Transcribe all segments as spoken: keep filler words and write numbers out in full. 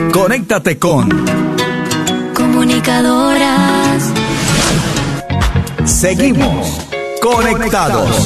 Conéctate con Comunicadoras. Seguimos conectados.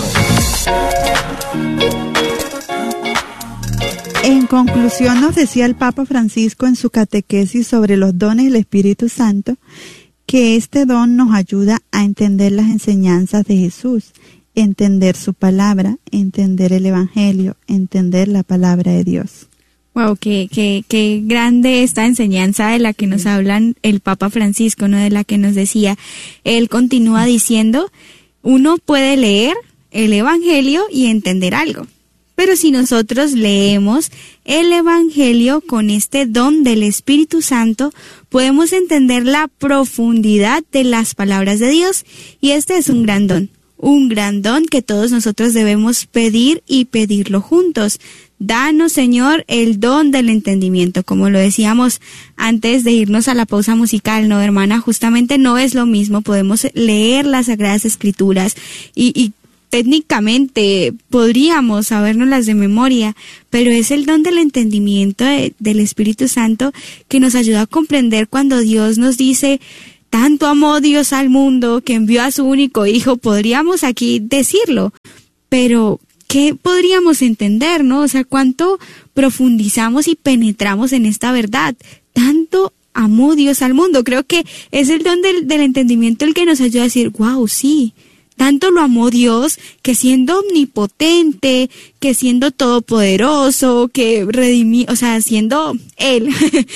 En conclusión, nos decía el Papa Francisco en su catequesis sobre los dones del Espíritu Santo que este don nos ayuda a entender las enseñanzas de Jesús, entender su palabra, entender el Evangelio, entender la palabra de Dios. Wow, qué, qué, qué grande esta enseñanza de la que nos hablan el Papa Francisco, ¿no? De la que nos decía. Él continúa diciendo, uno puede leer el Evangelio y entender algo. Pero si nosotros leemos el Evangelio con este don del Espíritu Santo, podemos entender la profundidad de las palabras de Dios. Y este es un gran don, un gran don que todos nosotros debemos pedir y pedirlo juntos. Danos, Señor, el don del entendimiento, como lo decíamos antes de irnos a la pausa musical, ¿no, hermana? Justamente no es lo mismo, podemos leer las Sagradas Escrituras y, y técnicamente podríamos sabérnoslas de memoria, pero es el don del entendimiento de, del Espíritu Santo que nos ayuda a comprender cuando Dios nos dice, tanto amó Dios al mundo que envió a su único Hijo. Podríamos aquí decirlo, pero ¿qué podríamos entender, no? O sea, ¿cuánto profundizamos y penetramos en esta verdad? Tanto amó Dios al mundo. Creo que es el don del, del entendimiento el que nos ayuda a decir, wow, sí. Tanto lo amó Dios, que siendo omnipotente, que siendo todopoderoso, que redimí, o sea, siendo Él,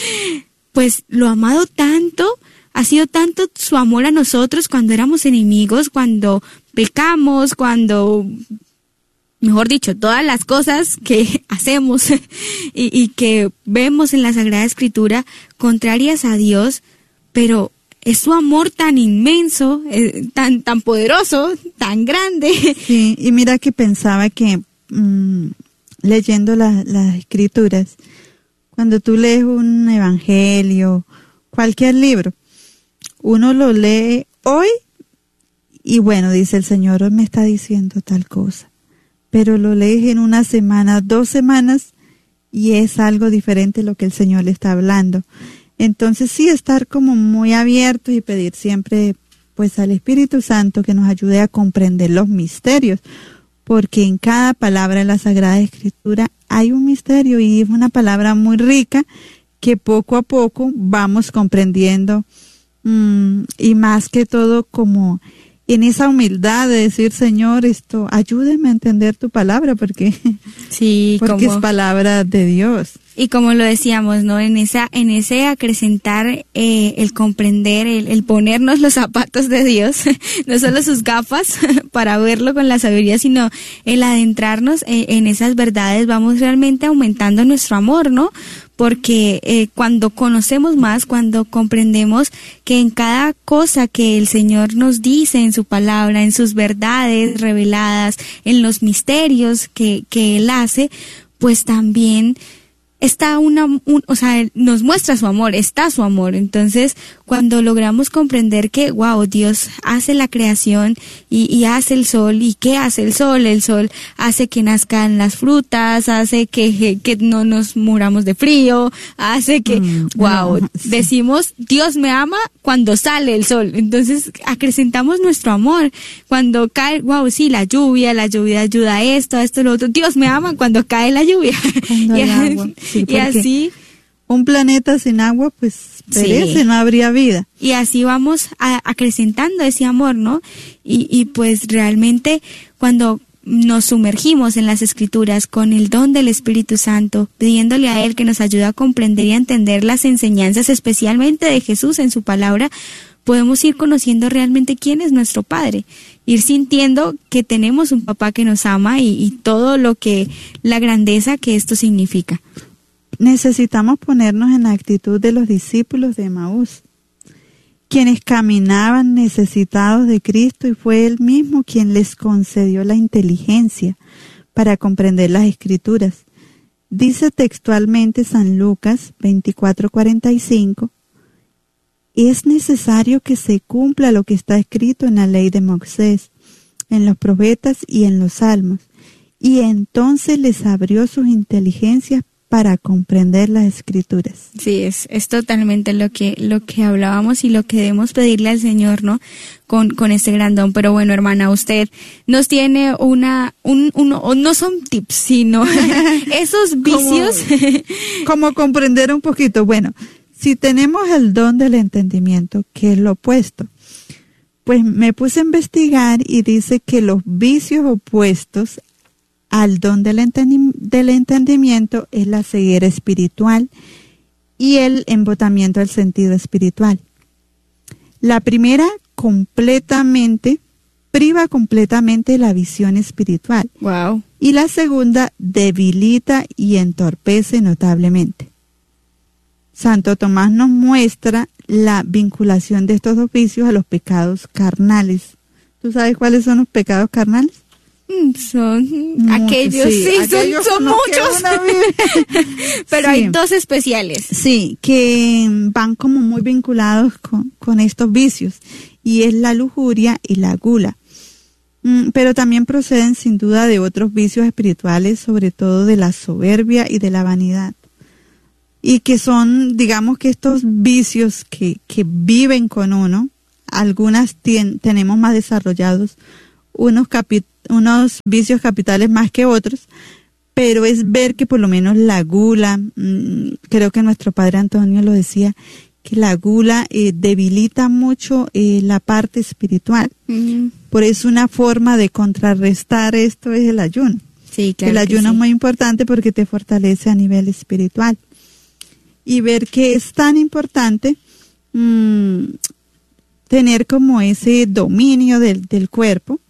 pues lo ha amado tanto, ha sido tanto su amor a nosotros cuando éramos enemigos, cuando pecamos, cuando, mejor dicho, todas las cosas que hacemos y, y que vemos en la Sagrada Escritura contrarias a Dios, pero es su amor tan inmenso, eh, tan tan poderoso, tan grande. Sí, y mira que pensaba que mmm, leyendo la, las escrituras, cuando tú lees un evangelio, cualquier libro, uno lo lee hoy y bueno, dice el Señor, hoy me está diciendo tal cosa. Pero lo lees en una semana, dos semanas y es algo diferente lo que el Señor le está hablando. Entonces sí, estar como muy abiertos y pedir siempre pues al Espíritu Santo que nos ayude a comprender los misterios, porque en cada palabra de la Sagrada Escritura hay un misterio y es una palabra muy rica que poco a poco vamos comprendiendo mmm, y más que todo como en esa humildad de decir, Señor, esto, ayúdeme a entender tu palabra porque, sí, porque como... es palabra de Dios. Y como lo decíamos, ¿no? En esa, en ese acrecentar, eh, el comprender, el, el ponernos los zapatos de Dios, no solo sus gafas para verlo con la sabiduría, sino el adentrarnos en, en esas verdades, vamos realmente aumentando nuestro amor, ¿no? Porque eh, cuando conocemos más, cuando comprendemos que en cada cosa que el Señor nos dice en su palabra, en sus verdades reveladas, en los misterios que, que Él hace, pues también está una, un, o sea, nos muestra su amor, está su amor. Entonces, cuando logramos comprender que, wow, Dios hace la creación y, y hace el sol, ¿y qué hace el sol? El sol hace que nazcan las frutas, hace que, que no nos muramos de frío, hace que, mm, wow, no, sí. Decimos, Dios me ama cuando sale el sol. Entonces, acrecentamos nuestro amor. Cuando cae, wow, sí, la lluvia, la lluvia ayuda a esto, a esto, a lo otro. Dios me ama cuando cae la lluvia. Cuando hay agua. Sí, y así un planeta sin agua pues perece, sí. No habría vida. Y así vamos a, acrecentando ese amor, ¿no? Y, y pues realmente cuando nos sumergimos en las Escrituras con el don del Espíritu Santo, pidiéndole a Él que nos ayude a comprender y a entender las enseñanzas especialmente de Jesús en su palabra, podemos ir conociendo realmente quién es nuestro Padre, ir sintiendo que tenemos un papá que nos ama y, y todo lo que, la grandeza que esto significa. Necesitamos ponernos en la actitud de los discípulos de Emaús, quienes caminaban necesitados de Cristo y fue Él mismo quien les concedió la inteligencia para comprender las Escrituras. Dice textualmente San Lucas veinticuatro cuarenta y cinco, es necesario que se cumpla lo que está escrito en la ley de Moisés, en los profetas y en los salmos. Y entonces les abrió sus inteligencias para comprender las Escrituras. Sí, es, es totalmente lo que, lo que hablábamos y lo que debemos pedirle al Señor, ¿no? Con, con este gran don. Pero bueno, hermana, usted nos tiene una, un, uno, no son tips, sino esos vicios. Como, como comprender un poquito. Bueno, si tenemos el don del entendimiento, que es lo opuesto, pues me puse a investigar y dice que los vicios opuestos al don del, entendi- del entendimiento es la ceguera espiritual y el embotamiento del sentido espiritual. La primera completamente, priva completamente la visión espiritual. Wow. Y la segunda debilita y entorpece notablemente. Santo Tomás nos muestra la vinculación de estos dos vicios a los pecados carnales. ¿Tú sabes cuáles son los pecados carnales? Son Muchos, aquellos, sí, sí, son, aquellos son muchos. Pero Sí. hay dos especiales. Sí, que van como muy vinculados con, con estos vicios, y es la lujuria y la gula. Mm, pero también proceden sin duda de otros vicios espirituales, sobre todo de la soberbia y de la vanidad. Y que son, digamos que estos vicios que, que viven con uno, algunas tien, tenemos más desarrollados unos, capi, unos vicios capitales más que otros, pero es ver que por lo menos la gula, mmm, creo que nuestro padre Antonio lo decía, que la gula eh, debilita mucho eh, la parte espiritual. Mm. Por eso una forma de contrarrestar esto es el ayuno. Sí, claro. El ayuno sí. es muy importante porque te fortalece a nivel espiritual. Y ver que es tan importante mmm, tener como ese dominio del, del cuerpo,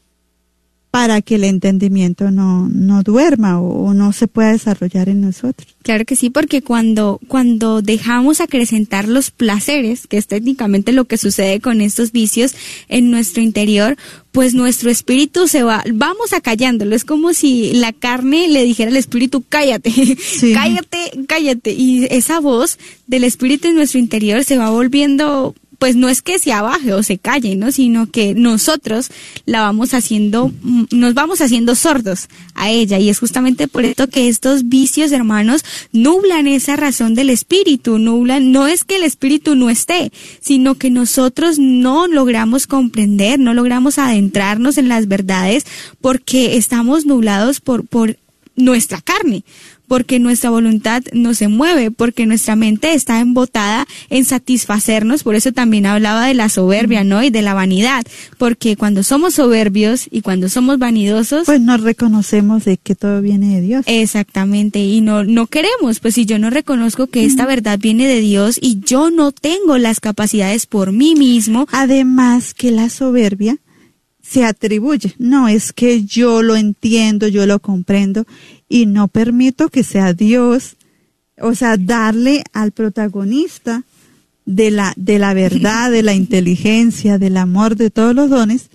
para que el entendimiento no, no duerma o, o no se pueda desarrollar en nosotros. Claro que sí, porque cuando, cuando dejamos acrecentar los placeres, que es técnicamente lo que sucede con estos vicios en nuestro interior, pues nuestro espíritu se va, vamos acallándolo. Es como si la carne le dijera al espíritu, cállate, sí. cállate, cállate. Y esa voz del espíritu en nuestro interior se va volviendo, pues no es que se abaje o se calle, ¿no? Sino que nosotros la vamos haciendo, nos vamos haciendo sordos a ella. Y es justamente por esto que estos vicios, hermanos, nublan esa razón del espíritu, nublan, no es que el espíritu no esté, sino que nosotros no logramos comprender, no logramos adentrarnos en las verdades porque estamos nublados por, por nuestra carne. Porque nuestra voluntad no se mueve, porque nuestra mente está embotada en satisfacernos. Por eso también hablaba de la soberbia, ¿no? Y de la vanidad, porque cuando somos soberbios y cuando somos vanidosos, pues nos reconocemos de que todo viene de Dios. Exactamente, y no no queremos, pues si yo no reconozco que esta verdad viene de Dios y yo no tengo las capacidades por mí mismo. Además que la soberbia se atribuye, no es que yo lo entiendo, yo lo comprendo y no permito que sea Dios, o sea, darle al protagonista de la de la verdad, de la inteligencia, del amor, de todos los dones,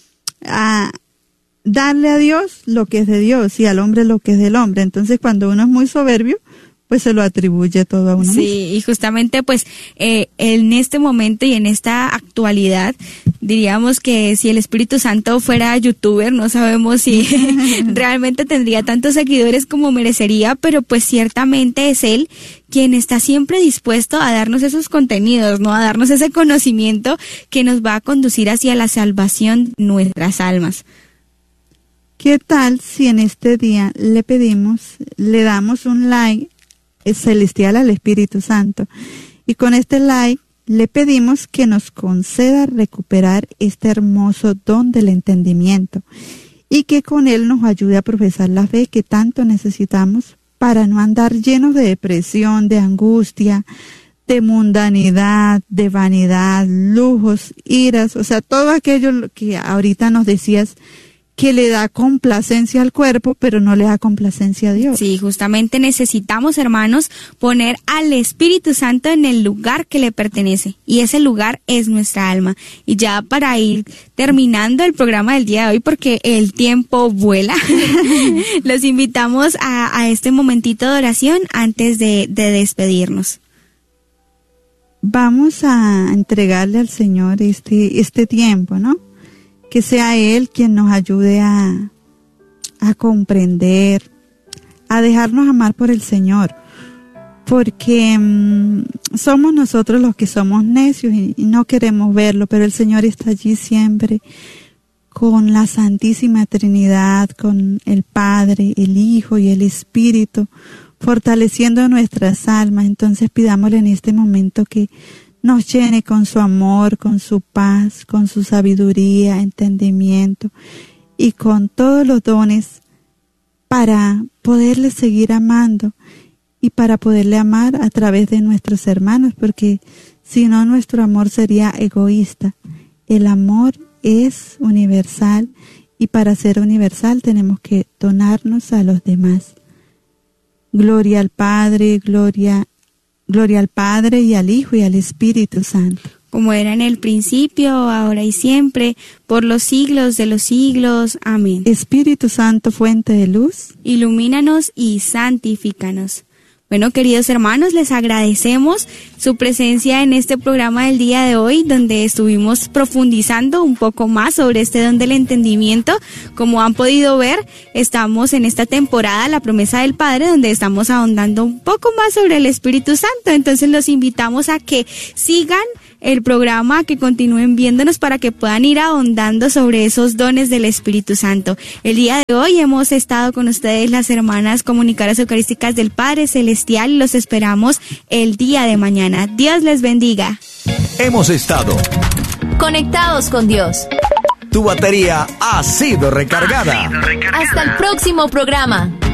a darle a Dios lo que es de Dios y al hombre lo que es del hombre. Entonces, cuando uno es muy soberbio, pues se lo atribuye todo a uno sí, mismo. Sí, y justamente pues eh, en este momento y en esta actualidad, diríamos que si el Espíritu Santo fuera youtuber, no sabemos si realmente tendría tantos seguidores como merecería, pero pues ciertamente es Él quien está siempre dispuesto a darnos esos contenidos, ¿no? A darnos ese conocimiento que nos va a conducir hacia la salvación de nuestras almas. ¿Qué tal si en este día le pedimos, le damos un like celestial al Espíritu Santo, y con este like le pedimos que nos conceda recuperar este hermoso don del entendimiento y que con él nos ayude a profesar la fe que tanto necesitamos para no andar llenos de depresión, de angustia, de mundanidad, de vanidad, lujos, iras, o sea, todo aquello que ahorita nos decías que le da complacencia al cuerpo, pero no le da complacencia a Dios. Sí, justamente necesitamos, hermanos, poner al Espíritu Santo en el lugar que le pertenece, y ese lugar es nuestra alma. Y ya para ir terminando el programa del día de hoy, porque el tiempo vuela, los invitamos a, a este momentito de oración antes de, de despedirnos. Vamos a entregarle al Señor este, este tiempo, ¿no? Que sea Él quien nos ayude a, a comprender, a dejarnos amar por el Señor, porque mmm, somos nosotros los que somos necios y, y no queremos verlo, pero el Señor está allí siempre con la Santísima Trinidad, con el Padre, el Hijo y el Espíritu, fortaleciendo nuestras almas. Entonces pidámosle en este momento que nos llene con su amor, con su paz, con su sabiduría, entendimiento y con todos los dones para poderle seguir amando y para poderle amar a través de nuestros hermanos, porque si no nuestro amor sería egoísta. El amor es universal y para ser universal tenemos que donarnos a los demás. Gloria al Padre, gloria, gloria al Padre y al Hijo y al Espíritu Santo. Como era en el principio, ahora y siempre, por los siglos de los siglos. Amén. Espíritu Santo, fuente de luz, ilumínanos y santifícanos. Bueno, queridos hermanos, les agradecemos su presencia en este programa del día de hoy, donde estuvimos profundizando un poco más sobre este don del entendimiento. Como han podido ver, estamos en esta temporada, La Promesa del Padre, donde estamos ahondando un poco más sobre el Espíritu Santo. Entonces los invitamos a que sigan el programa, que continúen viéndonos para que puedan ir ahondando sobre esos dones del Espíritu Santo. El día de hoy hemos estado con ustedes las hermanas comunicadoras eucarísticas del Padre Celestial y los esperamos el día de mañana. Dios les bendiga. Hemos estado conectados con Dios. Tu batería ha sido recargada. Hasta el próximo programa.